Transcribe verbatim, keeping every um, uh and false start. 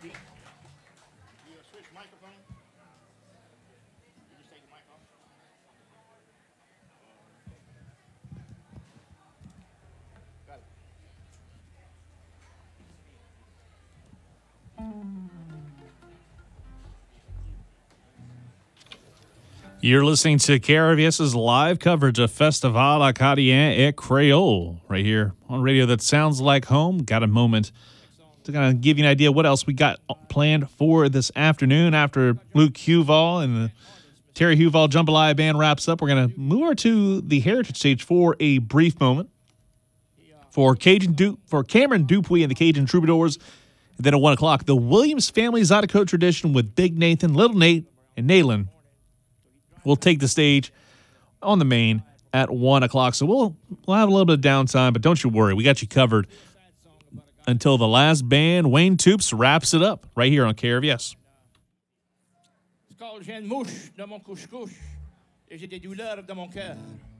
You switch microphone? You just take the mic off? Got it. You're listening to K R V S's live coverage of Festival Acadien et Creole right here on radio that sounds like home. Got a moment to kind of give you an idea what else we got planned for this afternoon after Luke Huval and the Terry Huval Jambalaya Band wraps up. We're going to move over to the Heritage Stage for a brief moment for Cajun du- for Cameron Dupuis and the Cajun Troubadours. And then at one o'clock, the Williams Family Zydeco Tradition with Big Nathan, Little Nate, and Nayland will take the stage on the main at one o'clock. So we'll we'll have a little bit of downtime, but don't you worry. We got you covered until the last band, Wayne Toops, wraps it up right here on K R V S. C'est quand je viens de mouche dans mon couche-couche et j'ai des douleurs dans mon cœur.